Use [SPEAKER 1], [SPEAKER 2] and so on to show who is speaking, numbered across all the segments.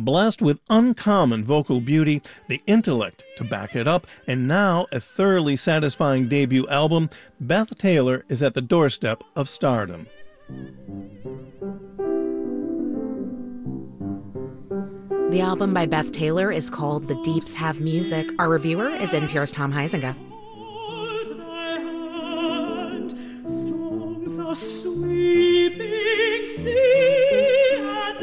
[SPEAKER 1] Blessed with uncommon vocal beauty, the intellect to back it up, and now a thoroughly satisfying debut album, Beth Taylor is at the doorstep of stardom.
[SPEAKER 2] The album by Beth Taylor is called The Deeps Have Music. Our reviewer is NPR's Tom Huizenga.
[SPEAKER 3] Storms are sweeping sea and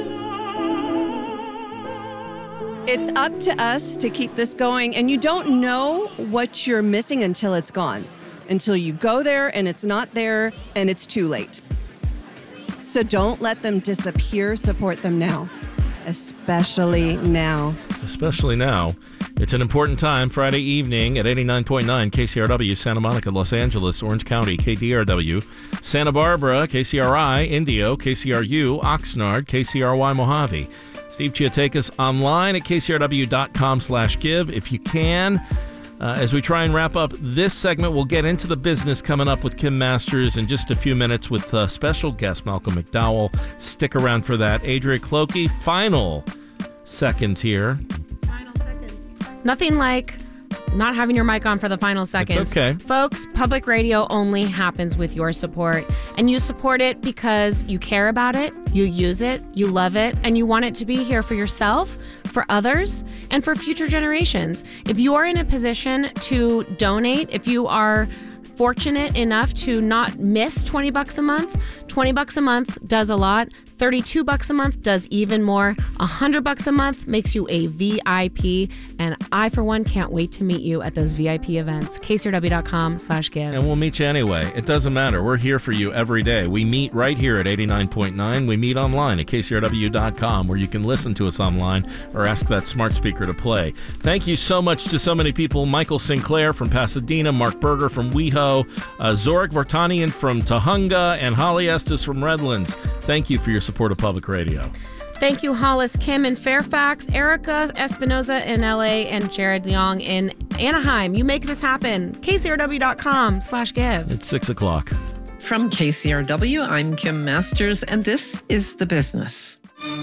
[SPEAKER 3] land.
[SPEAKER 4] It's up to us to keep this going, and you don't know what you're missing until it's gone. Until you go there and it's not there and it's too late. So don't let them disappear. Support them now. Especially now.
[SPEAKER 5] Especially now. It's an important time, Friday evening at 89.9 KCRW, Santa Monica, Los Angeles, Orange County, KDRW, Santa Barbara, KCRI, Indio, KCRU, Oxnard, KCRY, Mojave. Steve Chiatakis online at kcrw.com/give if you can. As we try and wrap up this segment, we'll get into the business coming up with Kim Masters in just a few minutes with special guest Malcolm McDowell. Stick around for that. Adria Clokey, final seconds here.
[SPEAKER 6] Final seconds. Nothing like not having your mic on for the final seconds.
[SPEAKER 5] It's okay.
[SPEAKER 6] Folks, public radio only happens with your support. And you support it because you care about it, you use it, you love it, and you want it to be here for yourself, for others, and for future generations. If you are in a position to donate, if you are fortunate enough to not miss $20 a month, $20 a month does a lot. $32 a month does even more. $100 a month makes you a VIP. And I, for one, can't wait to meet you at those VIP events. KCRW.com/give.
[SPEAKER 5] And we'll meet you anyway. It doesn't matter. We're here for you every day. We meet right here at 89.9. We meet online at KCRW.com, where you can listen to us online or ask that smart speaker to play. Thank you so much to so many people. Michael Sinclair from Pasadena, Mark Berger from WeHo, Zorik Vartanian from Tahunga, and Holly Estes from Redlands. Thank you for your support of public radio.
[SPEAKER 6] Thank you, Hollis Kim in Fairfax, Erica Espinoza in LA, and Jared Young in Anaheim. You make this happen. KCRW.com/give.
[SPEAKER 5] It's 6 o'clock.
[SPEAKER 7] From KCRW, I'm Kim Masters, and this is The Business.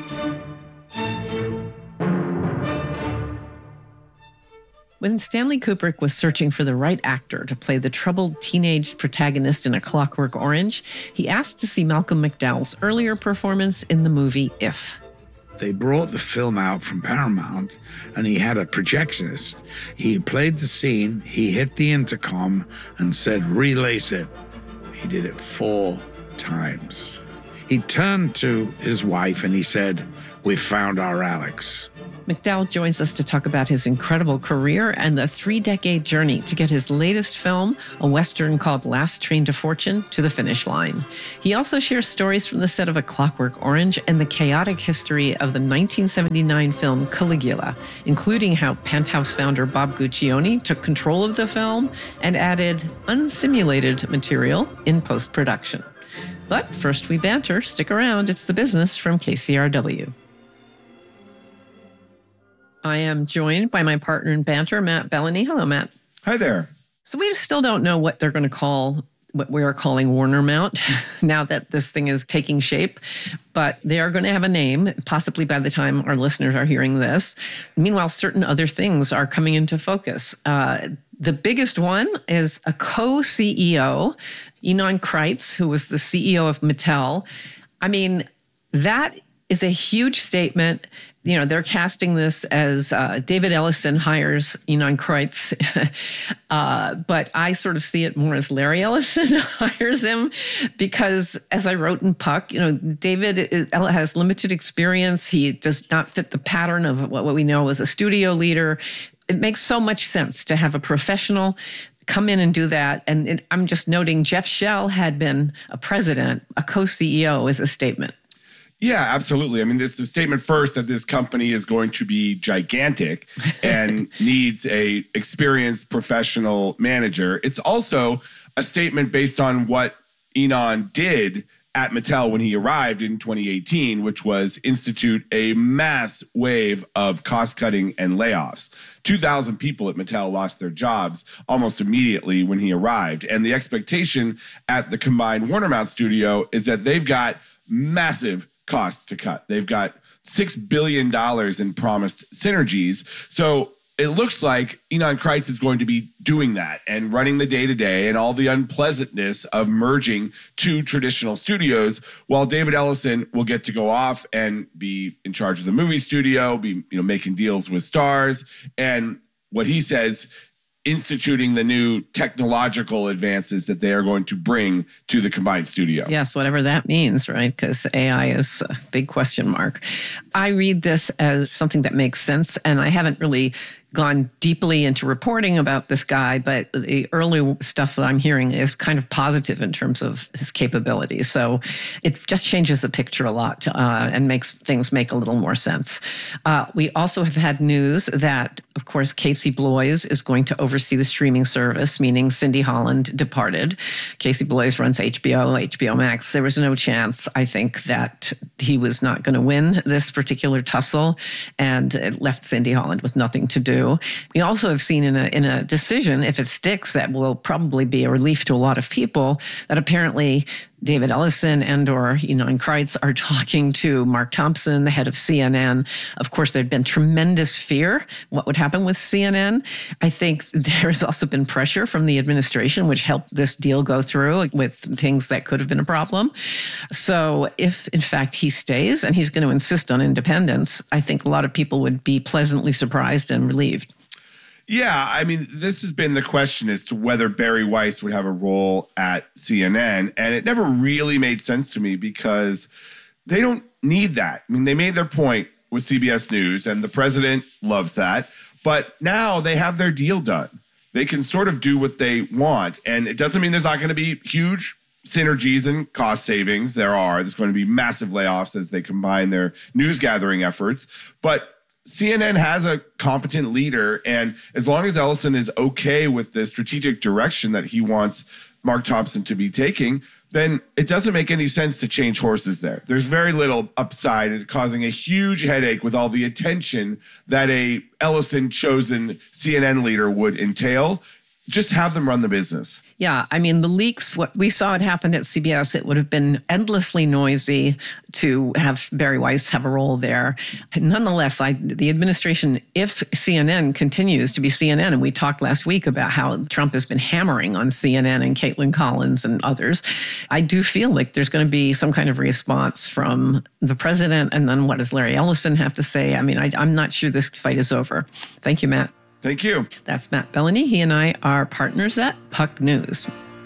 [SPEAKER 7] When Stanley Kubrick was searching for the right actor to play the troubled teenage protagonist in A Clockwork Orange, he asked to see Malcolm McDowell's earlier performance in the movie If.
[SPEAKER 8] They brought the film out from Paramount, and he had a projectionist. He played the scene, he hit the intercom and said, "Relace it." He did it 4 times. He turned to his wife and he said, "We've found our Alex."
[SPEAKER 7] McDowell joins us to talk about his incredible career and the 3-decade journey to get his latest film, a Western called Last Train to Fortune, to the finish line. He also shares stories from the set of A Clockwork Orange and the chaotic history of the 1979 film Caligula, including how Penthouse founder Bob Guccione took control of the film and added unsimulated material in post-production. But first we banter. Stick around. It's The Business from KCRW. I am joined by my partner in banter, Matt Bellany. Hello, Matt.
[SPEAKER 9] Hi there.
[SPEAKER 7] So we still don't know what they're going to call what we are calling Warner Mount now that this thing is taking shape, but they are going to have a name, possibly by the time our listeners are hearing this. Meanwhile, certain other things are coming into focus. The biggest one is a co-CEO, Ynon Kreiz, who was the CEO of Mattel. I mean, that is a huge statement. You know, they're casting this as David Ellison hires Ynon Kreiz, but I sort of see it more as Larry Ellison hires him because, as I wrote in Puck, you know, David has limited experience. He does not fit the pattern of what we know as a studio leader. It makes so much sense to have a professional come in and do that. And I'm just noting Jeff Shell had been a president, a co-CEO is a statement.
[SPEAKER 9] Yeah, absolutely. I mean, it's a statement first that this company is going to be gigantic and needs a experienced professional manager. It's also a statement based on what Ynon did at Mattel when he arrived in 2018, which was institute a mass wave of cost-cutting and layoffs. 2,000 people at Mattel lost their jobs almost immediately when he arrived. And the expectation at the combined Warner Mount studio is that they've got massive costs to cut. They've got $6 billion in promised synergies. So it looks like Ynon Kreiz is going to be doing that and running the day-to-day and all the unpleasantness of merging two traditional studios, while David Ellison will get to go off and be in charge of the movie studio, be making deals with stars, and what he says, instituting the new technological advances that they are going to bring to the combined studio.
[SPEAKER 7] Yes, whatever that means, right? Because AI is a big question mark. I read this as something that makes sense, and I haven't really gone deeply into reporting about this guy, but the early stuff that I'm hearing is kind of positive in terms of his capabilities. So it just changes the picture a lot and makes things make a little more sense. We also have had news that, of course, Casey Bloys is going to oversee the streaming service, meaning Cindy Holland departed. Casey Bloys runs HBO Max. There was no chance, I think, that he was not going to win this particular tussle, and it left Cindy Holland with nothing to do. We also have seen in a decision, if it sticks, that will probably be a relief to a lot of people, that apparently David Ellison and or Ynon Kreiz are talking to Mark Thompson, the head of CNN. Of course, there'd been tremendous fear what would happen with CNN. I think there's also been pressure from the administration, which helped this deal go through with things that could have been a problem. So if, in fact, he stays and he's going to insist on independence, I think a lot of people would be pleasantly surprised and relieved.
[SPEAKER 9] Yeah, I mean, this has been the question as to whether Barry Weiss would have a role at CNN, and it never really made sense to me because they don't need that. I mean, they made their point with CBS News, and the president loves that, but now they have their deal done. They can sort of do what they want, and it doesn't mean there's not going to be huge synergies and cost savings. There's going to be massive layoffs as they combine their news gathering efforts, but CNN has a competent leader, and as long as Ellison is okay with the strategic direction that he wants Mark Thompson to be taking, then it doesn't make any sense to change horses there. There's very little upside, causing a huge headache with all the attention that a Ellison-chosen CNN leader would entail. Just have them run the business.
[SPEAKER 7] Yeah, I mean, the leaks, what we saw it happen at CBS, it would have been endlessly noisy to have Barry Weiss have a role there. Nonetheless, the administration, if CNN continues to be CNN, and we talked last week about how Trump has been hammering on CNN and Caitlin Collins and others, I do feel like there's going to be some kind of response from the president. And then what does Larry Ellison have to say? I mean, I'm not sure this fight is over. Thank you, Matt.
[SPEAKER 9] Thank you.
[SPEAKER 7] That's Matt Bellany. He and I are partners at Puck News.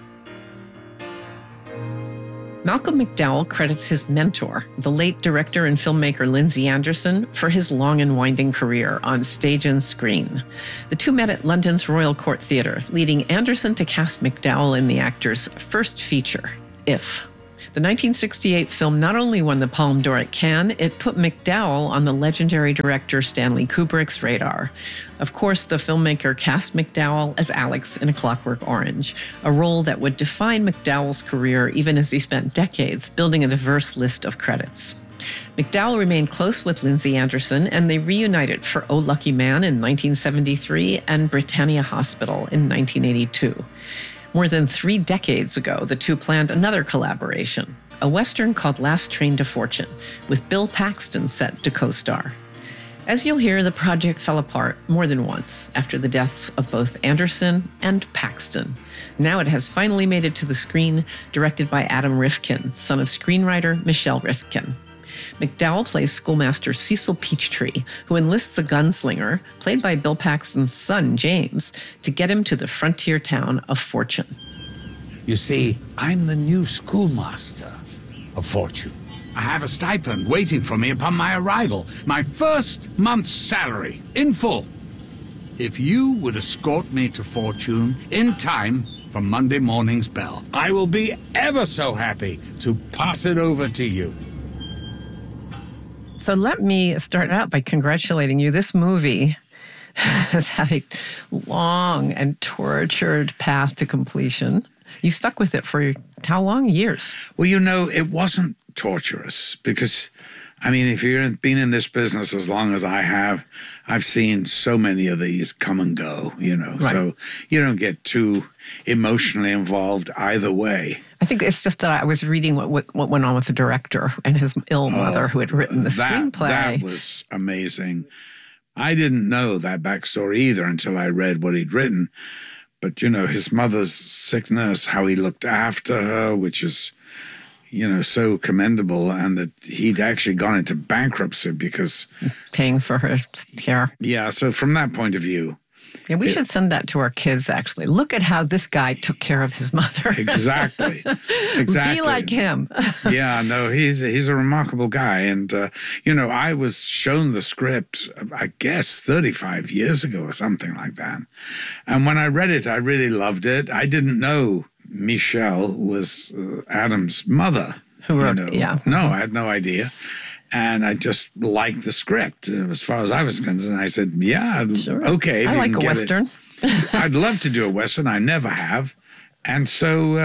[SPEAKER 7] Malcolm McDowell credits his mentor, the late director and filmmaker Lindsay Anderson, for his long and winding career on stage and screen. The two met at London's Royal Court Theatre, leading Anderson to cast McDowell in the actor's first feature, If. The 1968 film not only won the Palme d'Or at Cannes, it put McDowell on the legendary director Stanley Kubrick's radar. Of course, the filmmaker cast McDowell as Alex in A Clockwork Orange, a role that would define McDowell's career even as he spent decades building a diverse list of credits. McDowell remained close with Lindsay Anderson, and they reunited for Oh Lucky Man in 1973 and Britannia Hospital in 1982. More than 3 decades ago, the two planned another collaboration, a Western called Last Train to Fortune, with Bill Paxton set to co-star. As you'll hear, the project fell apart more than once after the deaths of both Anderson and Paxton. Now it has finally made it to the screen, directed by Adam Rifkin, son of screenwriter Michelle Rifkin. McDowell plays schoolmaster Cecil Peachtree, who enlists a gunslinger, played by Bill Paxton's son, James, to get him to the frontier town of Fortune.
[SPEAKER 10] You see, I'm the new schoolmaster of Fortune. I have a stipend waiting for me upon my arrival, my first month's salary, in full. If you would escort me to Fortune in time for Monday morning's bell, I will be ever so happy to pass it over to you.
[SPEAKER 7] So let me start out by congratulating you. This movie has had a long and tortured path to completion. You stuck with it for how long? Years?
[SPEAKER 8] Well, it wasn't torturous because, I mean, if you've been in this business as long as I have, I've seen so many of these come and go, Right. So you don't get too emotionally involved either way.
[SPEAKER 7] I think it's just that I was reading what went on with the director and his ill mother who had written the screenplay.
[SPEAKER 8] That was amazing. I didn't know that backstory either until I read what he'd written. But, his mother's sickness, how he looked after her, which is, so commendable, and that he'd actually gone into bankruptcy because...
[SPEAKER 7] Paying for her care.
[SPEAKER 8] Yeah, so from that point of view...
[SPEAKER 7] Yeah, we should send that to our kids, actually. Look at how this guy took care of his mother.
[SPEAKER 8] Exactly.
[SPEAKER 7] Be like him.
[SPEAKER 8] Yeah, no, he's a remarkable guy. And, I was shown the script, I guess, 35 years ago or something like that. And when I read it, I really loved it. I didn't know Michelle was Adam's mother.
[SPEAKER 7] Who wrote, yeah.
[SPEAKER 8] No, I had no idea. And I just liked the script as far as I was concerned. I said, yeah,
[SPEAKER 7] sure.
[SPEAKER 8] Okay.
[SPEAKER 7] I like a Western.
[SPEAKER 8] I'd love to do a Western. I never have. And so,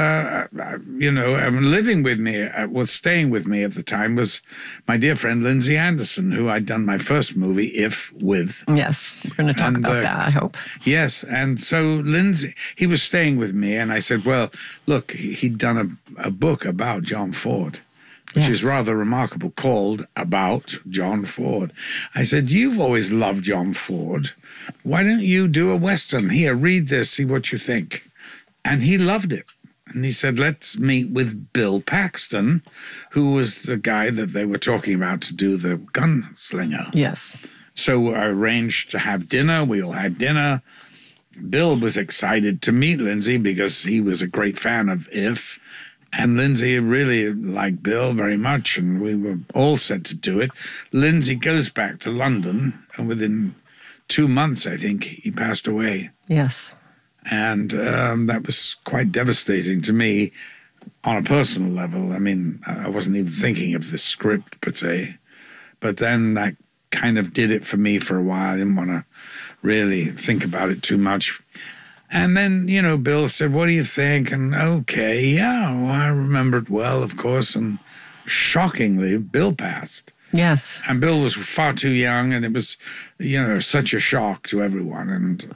[SPEAKER 8] living with me, staying with me at the time was my dear friend Lindsay Anderson, who I'd done my first movie, If, with.
[SPEAKER 7] Yes, we're going to talk about that, I hope.
[SPEAKER 8] Yes, and so Lindsay, he was staying with me, and I said, well, look, he'd done a book about John Ford, which is rather remarkable, called About John Ford. I said, you've always loved John Ford. Why don't you do a Western? Here, read this, see what you think. And he loved it. And he said, let's meet with Bill Paxton, who was the guy that they were talking about to do the Gunslinger.
[SPEAKER 7] Yes.
[SPEAKER 8] So I arranged to have dinner. We all had dinner. Bill was excited to meet Lindsay because he was a great fan of If. And Lindsay really liked Bill very much, and we were all set to do it. Lindsay goes back to London, and within 2 months, I think, he passed away.
[SPEAKER 7] Yes.
[SPEAKER 8] And that was quite devastating to me on a personal level. I mean, I wasn't even thinking of the script per se. But then that kind of did it for me for a while. I didn't want to really think about it too much. And then, Bill said, what do you think? And okay, yeah, well, I remember it well, of course. And shockingly, Bill passed.
[SPEAKER 7] Yes.
[SPEAKER 8] And Bill was far too young, and it was, such a shock to everyone. And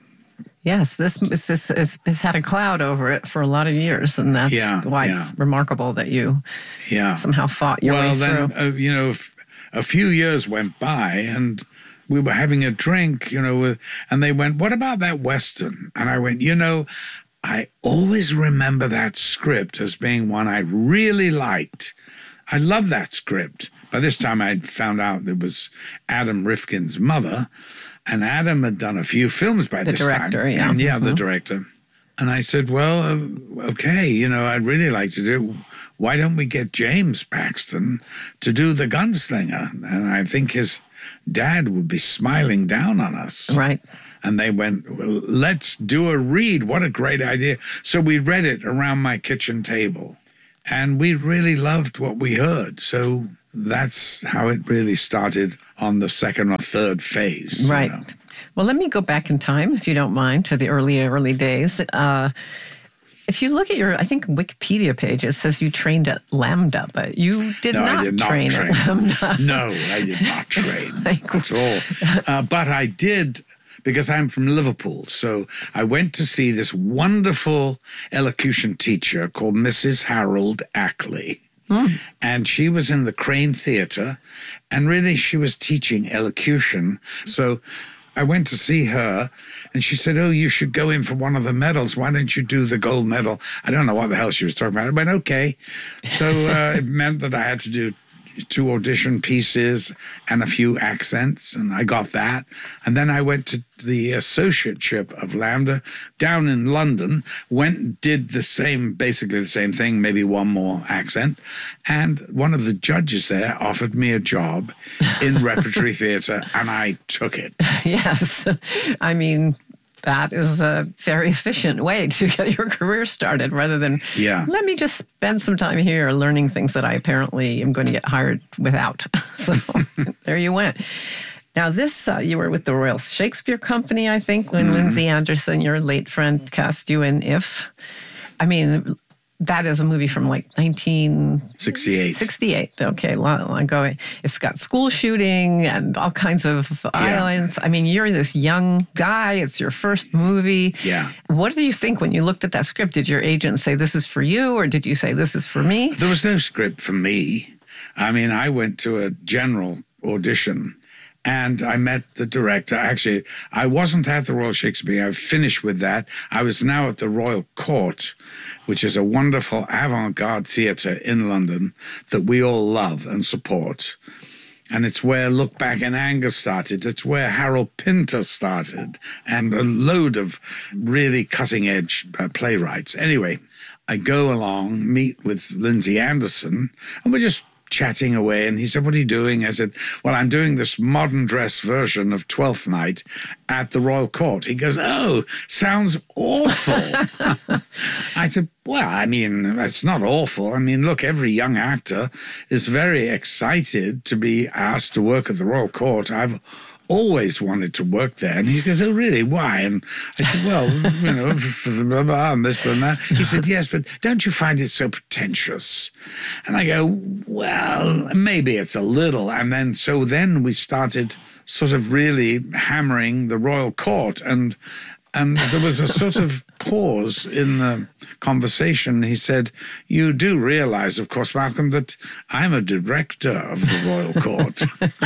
[SPEAKER 7] yes, it's had a cloud over it for a lot of years, and that's why it's remarkable that you somehow fought your way through.
[SPEAKER 8] Well, then, a few years went by, and we were having a drink, and they went, what about that Western? And I went, I always remember that script as being one I really liked. I love that script. By this time, I'd found out it was Adam Rifkin's mother, and Adam had done a few films by this time.
[SPEAKER 7] The director, yeah.
[SPEAKER 8] The director. And I said, well, okay, I'd really like to do, why don't we get James Paxton to do The Gunslinger? And I think his dad would be smiling down on us.
[SPEAKER 7] Right.
[SPEAKER 8] And they went, well, let's do a read. What a great idea. So we read it around my kitchen table. And we really loved what we heard. So that's how it really started on the second or third phase.
[SPEAKER 7] Right. Well, let me go back in time, if you don't mind, to the early days. If you look at your, I think, Wikipedia page, it says you trained at Lambda, but you did not train at Lambda.
[SPEAKER 8] No, I did not train at all. But I did, because I'm from Liverpool. So I went to see this wonderful elocution teacher called Mrs. Harold Ackley. And she was in the Crane Theatre, and really she was teaching elocution. So I went to see her, and she said, oh, you should go in for one of the medals. Why don't you do the gold medal? I don't know what the hell she was talking about. I went, okay. So it meant that I had to do 2 audition pieces and a few accents, and I got that. And then I went to the associateship of Lambda down in London, did basically the same thing, maybe one more accent. And one of the judges there offered me a job in repertory theatre, and I took it.
[SPEAKER 7] Yes. I mean, that is a very efficient way to get your career started rather than, let me just spend some time here learning things that I apparently am going to get hired without. So there you went. Now this, you were with the Royal Shakespeare Company, I think, when Lindsay Anderson, your late friend, cast you in If. I mean, that is a movie from like
[SPEAKER 8] 68.
[SPEAKER 7] 68. Okay, long ago. It's got school shooting and all kinds of violence. I mean, you're this young guy. It's your first movie.
[SPEAKER 8] Yeah.
[SPEAKER 7] What did you think when you looked at that script? Did your agent say, this is for you? Or did you say, this is for me?
[SPEAKER 8] There was no script for me. I mean, I went to a general audition and I met the director. Actually, I wasn't at the Royal Shakespeare. I finished with that. I was now at the Royal Court, which is a wonderful avant-garde theatre in London that we all love and support. And it's where Look Back in Anger started. It's where Harold Pinter started, and a load of really cutting-edge playwrights. Anyway, I go along, meet with Lindsay Anderson, and we're just chatting away, and he said, what are you doing? I said, well, I'm doing this modern dress version of Twelfth Night at the Royal Court. He goes, oh, sounds awful. I said, well, I mean, it's not awful. I mean, look, every young actor is very excited to be asked to work at the Royal Court. I've always wanted to work there. And he goes, oh, really? Why? And I said, well, you know, for the blah, blah, and this and that. He said, yes, but don't you find it so pretentious? And I go, well, maybe it's a little. And then we started sort of really hammering the Royal Court. And there was a sort of pause in the conversation. He said, you do realize, of course, Malcolm, that I'm a director of the Royal Court.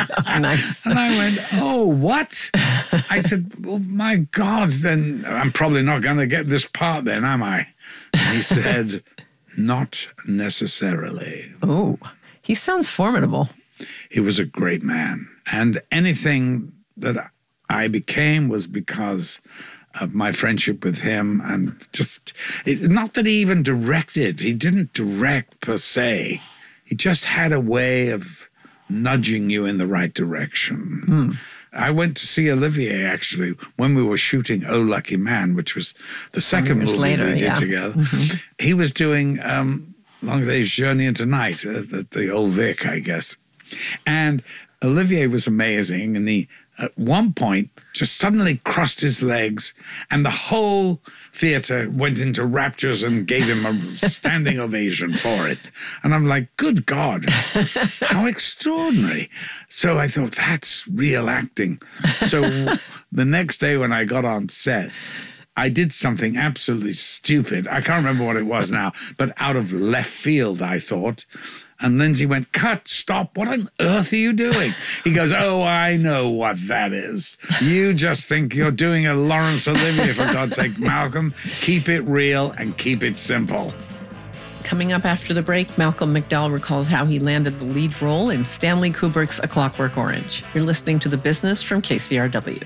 [SPEAKER 7] Nice.
[SPEAKER 8] And I went, oh, what? I said, well, my God, then I'm probably not going to get this part then, am I? And he said, not necessarily.
[SPEAKER 7] Oh, he sounds formidable.
[SPEAKER 8] He was a great man. And anything that I became was because of my friendship with him, and just, not that he even directed. He didn't direct per se. He just had a way of nudging you in the right direction. I went to see Olivier, actually, when we were shooting Oh Lucky Man, which was the second movie we did together. He was doing Long Day's Journey into Night at the Old Vic, I guess. And Olivier was amazing, and he, at one point, just suddenly crossed his legs, and the whole theater went into raptures and gave him a standing ovation for it. And I'm like, good God, how extraordinary. So I thought, that's real acting. So the next day when I got on set, I did something absolutely stupid. I can't remember what it was now, but out of left field, I thought. And Lindsay went, cut, stop, what on earth are you doing? He goes, oh, I know what that is. You just think you're doing a Laurence Olivier, for God's sake, Malcolm. Keep it real and keep it simple.
[SPEAKER 7] Coming up after the break, Malcolm McDowell recalls how he landed the lead role in Stanley Kubrick's A Clockwork Orange. You're listening to The Business from KCRW.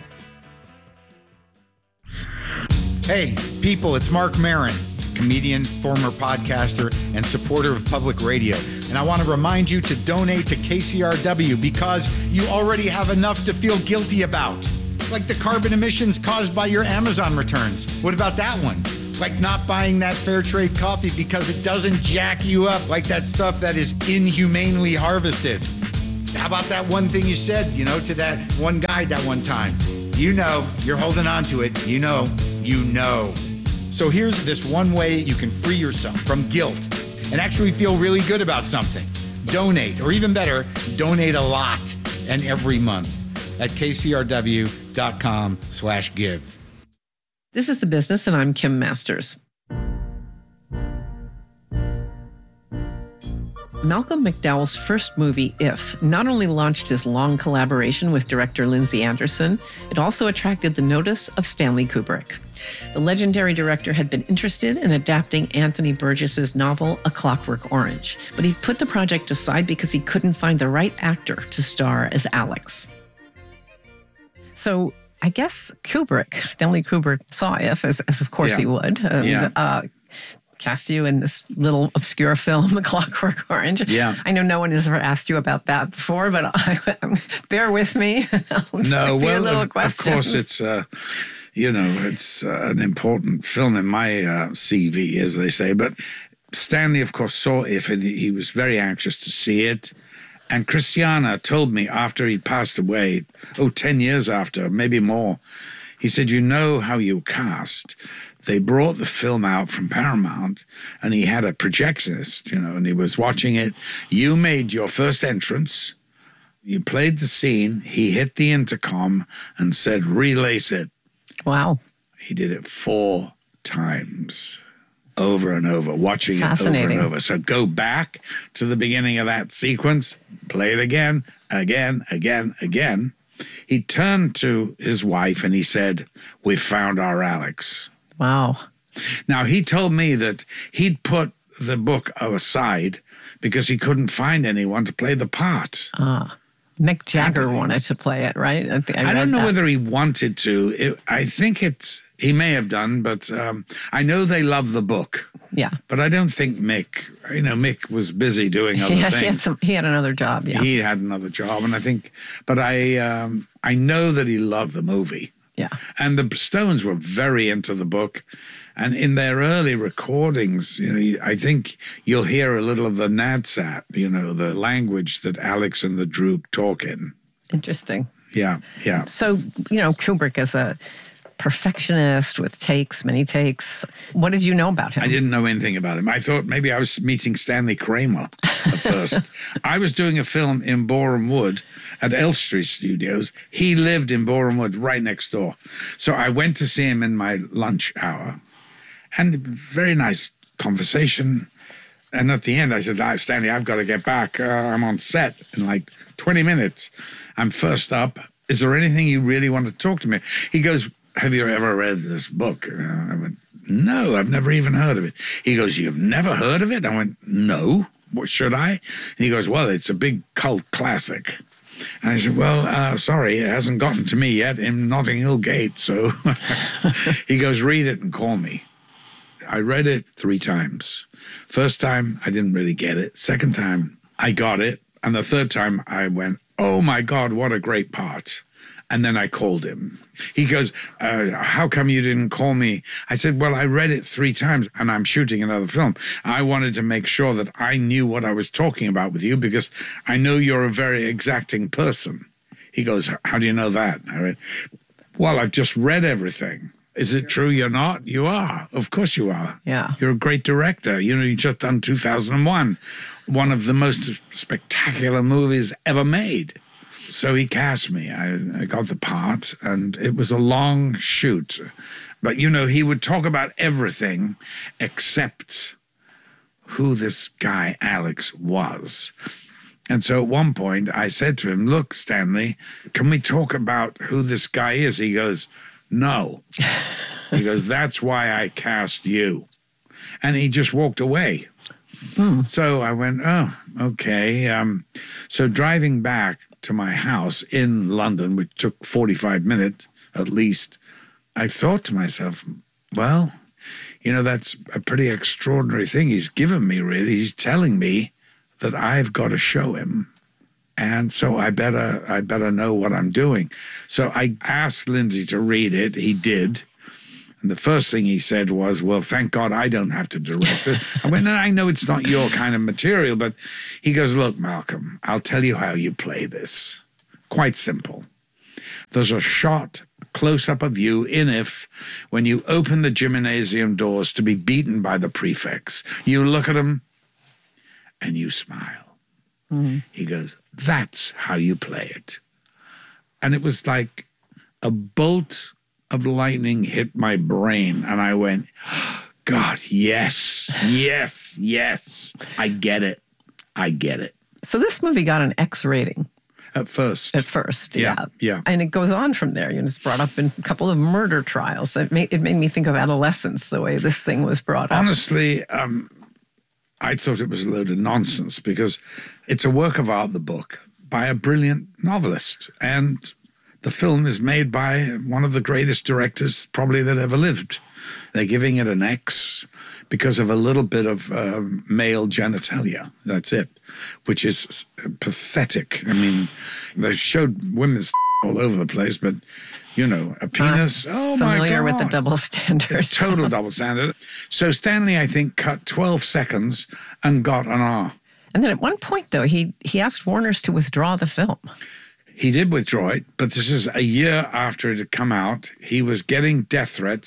[SPEAKER 11] Hey, people, it's Mark Maron, comedian, former podcaster, and supporter of public radio. And I want to remind you to donate to KCRW because you already have enough to feel guilty about. Like the carbon emissions caused by your Amazon returns. What about that one? Like not buying that fair trade coffee because it doesn't jack you up like that stuff that is inhumanely harvested. How about that one thing you said, to that one guy that one time? You're holding on to it. You know. So here's this one way you can free yourself from guilt and actually feel really good about something. Donate, or even better, donate a lot and every month at kcrw.com/give.
[SPEAKER 7] This is The Business, and I'm Kim Masters. Malcolm McDowell's first movie, If, not only launched his long collaboration with director Lindsay Anderson, it also attracted the notice of Stanley Kubrick. The legendary director had been interested in adapting Anthony Burgess's novel, A Clockwork Orange, but he put the project aside because he couldn't find the right actor to star as Alex. So I guess Stanley Kubrick saw If, as of course he would, and cast you in this little obscure film, A Clockwork Orange.
[SPEAKER 8] Yeah.
[SPEAKER 7] I know no one has ever asked you about that before, but bear with me.
[SPEAKER 8] Of course it's... it's an important film in my CV, as they say. But Stanley, of course, saw If, and he was very anxious to see it. And Christiana told me after he passed away, 10 years after, maybe more, he said, how you cast, they brought the film out from Paramount, and he had a projectionist, and he was watching it. You made your first entrance. You played the scene. He hit the intercom and said, relace it.
[SPEAKER 7] Wow.
[SPEAKER 8] He did it 4 times, over and over, watching it over and over. So go back to the beginning of that sequence, play it again. He turned to his wife and he said, "We've found our Alex."
[SPEAKER 7] Wow.
[SPEAKER 8] Now, he told me that he'd put the book aside because he couldn't find anyone to play the part.
[SPEAKER 7] Mick Jagger wanted to play it, right?
[SPEAKER 8] I don't know whether he wanted to. I think he may have done, but I know they love the book.
[SPEAKER 7] Yeah.
[SPEAKER 8] But I don't think Mick was busy doing other things.
[SPEAKER 7] He had another job, yeah.
[SPEAKER 8] He had another job, and I know that he loved the movie.
[SPEAKER 7] Yeah.
[SPEAKER 8] And the Stones were very into the book. And in their early recordings, I think you'll hear a little of the Nadsat, the language that Alex and the Droop talk in.
[SPEAKER 7] Interesting.
[SPEAKER 8] Yeah.
[SPEAKER 7] So, Kubrick is a perfectionist with many takes. What did you know about him?
[SPEAKER 8] I didn't know anything about him. I thought maybe I was meeting Stanley Kramer at first. I was doing a film in Boreham Wood at Elstree Studios. He lived in Boreham Wood right next door. So I went to see him in my lunch hour. And very nice conversation. And at the end, I said, Stanley, I've got to get back. I'm on set in like 20 minutes. I'm first up. Is there anything you really want to talk to me? He goes, have you ever read this book? I went, no, I've never even heard of it. He goes, you've never heard of it? I went, no. What should I? And he goes, well, it's a big cult classic. And I said, well, sorry, it hasn't gotten to me yet in Notting Hill Gate. So he goes, read it and call me. I read it 3 times. First time, I didn't really get it. Second time, I got it. And the third time, I went, oh, my God, what a great part. And then I called him. He goes, how come you didn't call me? I said, well, I read it 3 times, and I'm shooting another film. I wanted to make sure that I knew what I was talking about with you because I know you're a very exacting person. He goes, how do you know that? I went, well, I've just read everything. Is it true you're not? You are. Of course you are.
[SPEAKER 7] Yeah.
[SPEAKER 8] You're a great director. You just done 2001, one of the most spectacular movies ever made. So he cast me. I got the part, and it was a long shoot. But, he would talk about everything except who this guy Alex was. And so at one point, I said to him, look, Stanley, can we talk about who this guy is? He goes, no. He goes, that's why I cast you. And he just walked away. So I went, oh, okay. So driving back to my house in London, which took 45 minutes at least, I thought to myself, well, that's a pretty extraordinary thing he's given me, really. He's telling me that I've got to show him. And so I better know what I'm doing. So I asked Lindsay to read it. He did. And the first thing he said was, well, thank God I don't have to direct it. I went, no, I know it's not your kind of material, but he goes, look, Malcolm, I'll tell you how you play this. Quite simple. There's a shot close-up of you in If when you open the gymnasium doors to be beaten by the prefects. You look at them and you smile. Mm-hmm. He goes, that's how you play it. And it was like a bolt of lightning hit my brain. And I went, God, yes. I get it.
[SPEAKER 7] So this movie got an X rating.
[SPEAKER 8] At first,
[SPEAKER 7] yeah.
[SPEAKER 8] Yeah.
[SPEAKER 7] And it goes on from there. It's brought up in a couple of murder trials. It made me think of adolescence, the way this thing was brought up.
[SPEAKER 8] Honestly, I thought it was a load of nonsense because it's a work of art, the book, by a brilliant novelist. And the film is made by one of the greatest directors probably that ever lived. They're giving it an X because of a little bit of male genitalia. That's it, which is pathetic. I mean, they showed women's all over the place, but, a penis, oh my God.
[SPEAKER 7] Familiar with the double standard.
[SPEAKER 8] Total double standard. So Stanley, I think, cut 12 seconds and got an R.
[SPEAKER 7] And then at one point, though, he asked Warner's to withdraw the film.
[SPEAKER 8] He did withdraw it, but this is a year after it had come out. He was getting death threats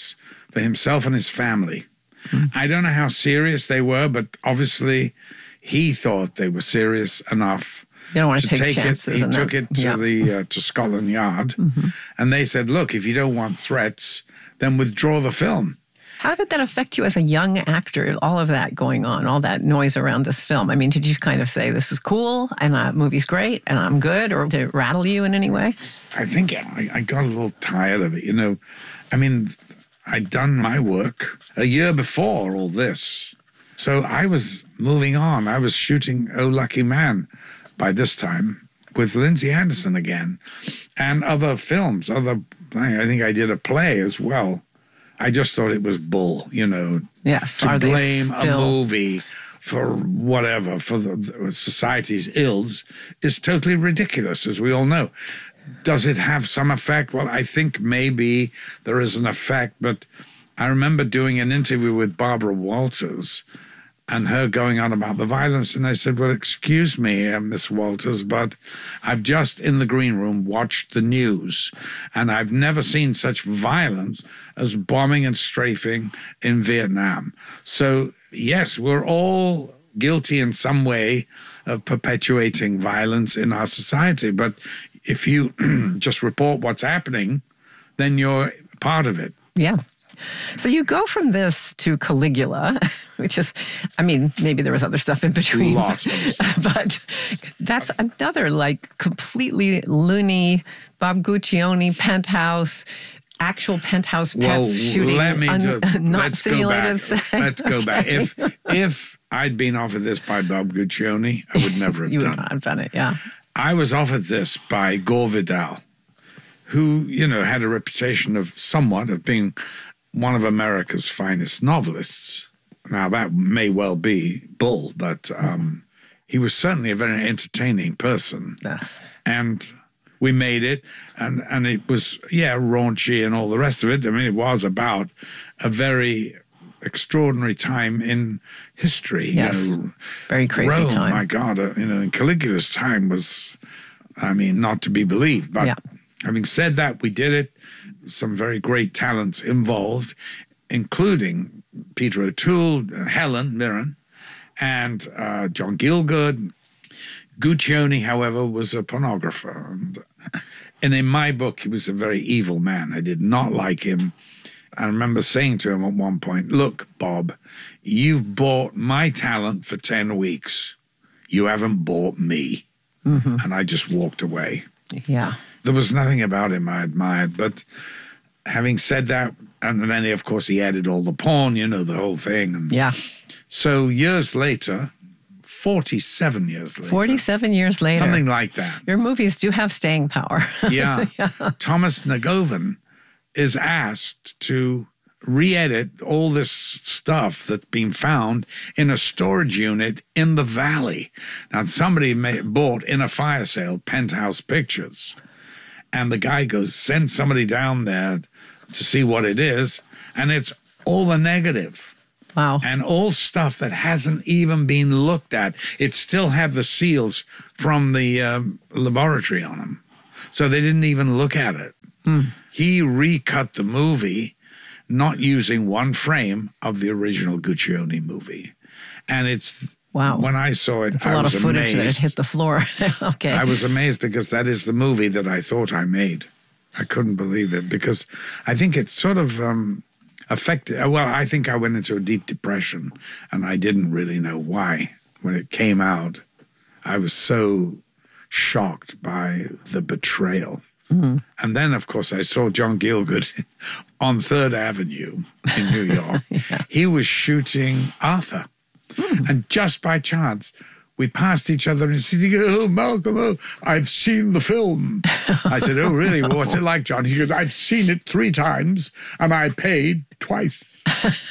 [SPEAKER 8] for himself and his family. I don't know how serious they were, but obviously he thought they were serious enough.
[SPEAKER 7] You don't want to take chances.
[SPEAKER 8] He took it to to Scotland Yard, and they said, "Look, if you don't want threats, then withdraw the film."
[SPEAKER 7] How did that affect you as a young actor, all of that going on, all that noise around this film? I mean, did you kind of say, this is cool, and the movie's great, and I'm good, or did it rattle you in any way?
[SPEAKER 8] I think I got a little tired of it, you know. I mean, I'd done my work a year before all this. So I was moving on. I was shooting Oh Lucky Man by this time with Lindsay Anderson again, and other films, I think I did a play as well. I just thought it was bull, you know.
[SPEAKER 7] Yes.
[SPEAKER 8] To blame a movie for whatever, for the society's ills, is totally ridiculous, as we all know. Does it have some effect? Well, I think maybe there is an effect, but I remember doing an interview with Barbara Walters and her going on about the violence. And I said, well, excuse me, Miss Walters, but I've just in the green room watched the news, and I've never seen such violence as bombing and strafing in Vietnam. So, yes, we're all guilty in some way of perpetuating violence in our society. But if you just report what's happening, then you're part of it.
[SPEAKER 7] Yeah. So you go from this to Caligula, which is, I mean, maybe there was other stuff in between.
[SPEAKER 8] Lots of stuff.
[SPEAKER 7] But that's another like completely loony Bob Guccione penthouse, actual penthouse pets shooting, not simulated sex.
[SPEAKER 8] Let's go back. If I'd been offered this by Bob Guccione, I would never have
[SPEAKER 7] you
[SPEAKER 8] done
[SPEAKER 7] would not have done it, yeah.
[SPEAKER 8] I was offered this by Gore Vidal, who, you know, had a reputation of being one of America's finest novelists. Now, that may well be bull, but he was certainly a very entertaining person.
[SPEAKER 7] Yes.
[SPEAKER 8] And we made it, and it was, raunchy and all the rest of it. I mean, it was about a very extraordinary time in history.
[SPEAKER 7] Yes,
[SPEAKER 8] you know,
[SPEAKER 7] very crazy
[SPEAKER 8] Rome,
[SPEAKER 7] time.
[SPEAKER 8] my God, Caligula's time was, I mean, not to be believed. But having said that, we did it. Some very great talents involved, including Peter O'Toole, Helen Mirren, and John Gielgud. Guccione, however, was a pornographer. And in my book, he was a very evil man. I did not like him. I remember saying to him at one point, look, Bob, you've bought my talent for 10 weeks. You haven't bought me. Mm-hmm. And I just walked away.
[SPEAKER 7] Yeah.
[SPEAKER 8] There was nothing about him I admired. But having said that, and then, of course, he added all the porn, you know, the whole thing. And
[SPEAKER 7] yeah.
[SPEAKER 8] So years later, 47 years later.
[SPEAKER 7] 47 years later.
[SPEAKER 8] Something like that.
[SPEAKER 7] Your movies do have staying power.
[SPEAKER 8] Yeah. Thomas Nagovan is asked to re-edit all this stuff that's been found in a storage unit in the valley. Now, somebody bought in a fire sale Penthouse Pictures, and the guy goes, send somebody down there to see what it is, and it's all the negative.
[SPEAKER 7] Wow.
[SPEAKER 8] And all stuff that hasn't even been looked at. It still had the seals from the laboratory on them. So they didn't even look at it. He recut the movie, not using one frame of the original Guccione movie. And it's,
[SPEAKER 7] wow.
[SPEAKER 8] When I saw it,
[SPEAKER 7] it's a lot of footage that had hit the floor. Okay.
[SPEAKER 8] I was amazed because that is the movie that I thought I made. I couldn't believe it because I think it's sort of affected. Well, I think I went into a deep depression and I didn't really know why. When it came out, I was so shocked by the betrayal. Mm-hmm. And then, of course, I saw John Gielgud on 3rd Avenue in New York. Yeah. He was shooting Arthur. And just by chance, we passed each other and he said, oh, Malcolm, I've seen the film. I said, oh, really? Well, what's it like, John? He goes, I've seen it 3 times and I paid twice.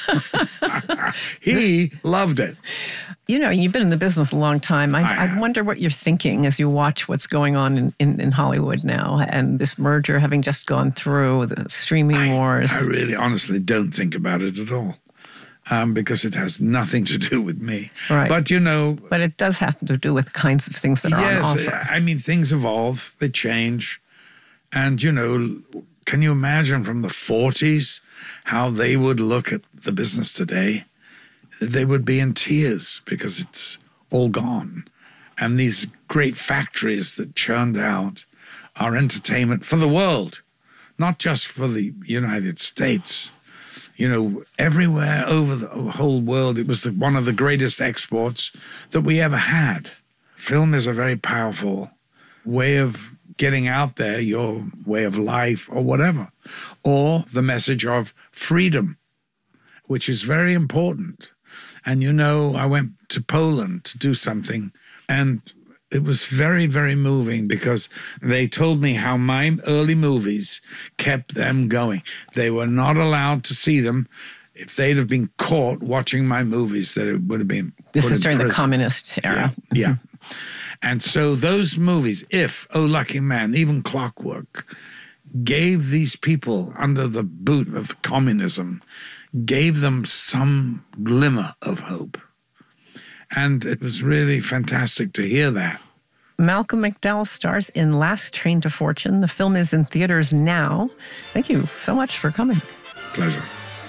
[SPEAKER 8] He loved it.
[SPEAKER 7] You know, you've been in the business a long time. I wonder what you're thinking as you watch what's going on in Hollywood now and this merger having just gone through, the streaming wars.
[SPEAKER 8] I really honestly don't think about it at all. Because it has nothing to do with me.
[SPEAKER 7] Right.
[SPEAKER 8] But, you know...
[SPEAKER 7] But it does have to do with the kinds of things that are on offer.
[SPEAKER 8] I mean, things evolve, they change. And, you know, Can you imagine from the 40s how they would look at the business today? They would be in tears because it's all gone. And these great factories that churned out our entertainment for the world, not just for the United States. You know, everywhere over the whole world, it was one of the greatest exports that we ever had. Film is a very powerful way of getting out there, your way of life or whatever, or the message of freedom, which is very important. And you know, I went to Poland to do something, and it was very, very moving because they told me how my early movies kept them going. They were not allowed to see them. If they'd have been caught watching my movies, that it would have been
[SPEAKER 7] This
[SPEAKER 8] put
[SPEAKER 7] is
[SPEAKER 8] in
[SPEAKER 7] during the
[SPEAKER 8] prison.
[SPEAKER 7] communist era.
[SPEAKER 8] Yeah. And so those movies, If, Oh Lucky Man, even Clockwork, gave these people under the boot of communism, gave them some glimmer of hope. And it was really fantastic to hear that.
[SPEAKER 7] Malcolm McDowell stars in Last Train to Fortune. The film is in theaters now. Thank you so much for coming.
[SPEAKER 8] Pleasure.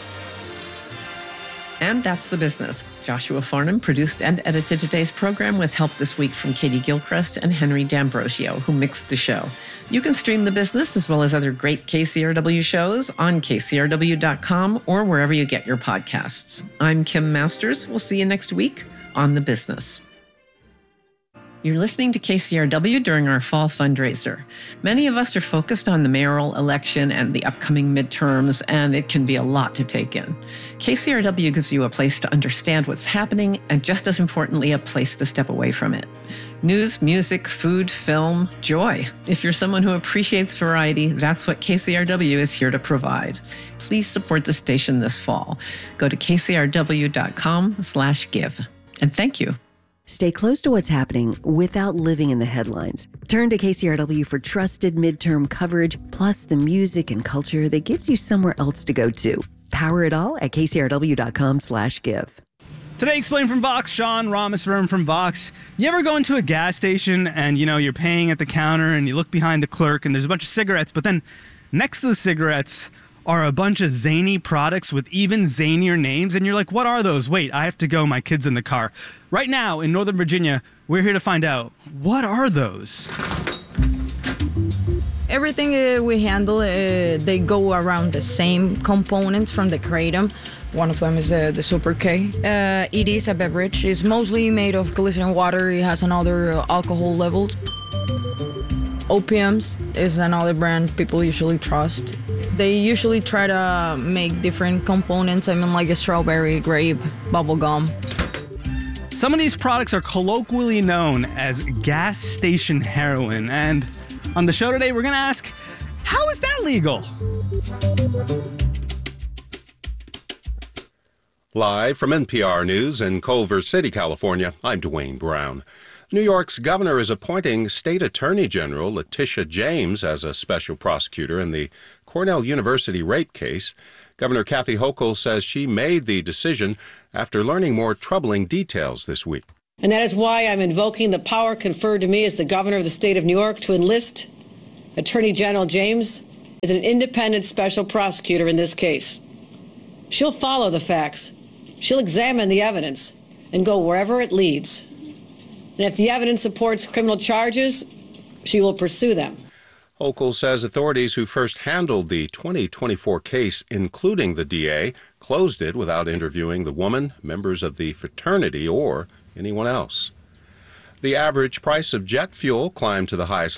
[SPEAKER 7] And that's The Business. Joshua Farnham produced and edited today's program with help this week from Katie Gilchrist and Henry D'Ambrosio, who mixed the show. You can stream The Business as well as other great KCRW shows on kcrw.com or wherever you get your podcasts. I'm Kim Masters. We'll see you next week on The Business. You're listening to KCRW during our fall fundraiser. Many of us are focused on the mayoral election and the upcoming midterms, and it can be a lot to take in. KCRW gives you a place to understand what's happening and, just as importantly, a place to step away from it. News, music, food, film, joy. If you're someone who appreciates variety, that's what KCRW is here to provide. Please support the station this fall. Go to kcrw.com/give. And thank you.
[SPEAKER 12] Stay close to what's happening without living in the headlines. Turn to KCRW for trusted midterm coverage, plus the music and culture that gives you somewhere else to go to. Power it all at kcrw.com/give.
[SPEAKER 13] Today, Explain from Vox, Sean Rameswaram from Vox. You ever go into a gas station and, you're paying at the counter and you look behind the clerk and there's a bunch of cigarettes, but then next to the cigarettes are a bunch of zany products with even zanier names, and you're like, what are those? Wait, I have to go, my kid's in the car. Right now, in Northern Virginia, we're here to find out, what are those?
[SPEAKER 14] Everything we handle, they go around the same components from the kratom. One of them is the Super K. It is a beverage. It's mostly made of glycerin water. It has another alcohol levels. Opiums is another brand people usually trust. They usually try to make different components. Like a strawberry, grape, bubble gum.
[SPEAKER 13] Some of these products are colloquially known as gas station heroin. And on the show today, we're going to ask, how is that legal?
[SPEAKER 15] Live from NPR News in Culver City, California, I'm Dwayne Brown. New York's governor is appointing State Attorney General Letitia James as a special prosecutor in the Cornell University rape case. Governor Kathy Hochul says she made the decision after learning more troubling details this week.
[SPEAKER 16] And that is why I'm invoking the power conferred to me as the governor of the state of New York to enlist Attorney General James as an independent special prosecutor in this case. She'll follow the facts. She'll examine the evidence and go wherever it leads. And if the evidence supports criminal charges, she will pursue them.
[SPEAKER 15] Hochul says authorities who first handled the 2024 case, including the DA, closed it without interviewing the woman, members of the fraternity, or anyone else. The average price of jet fuel climbed to the highest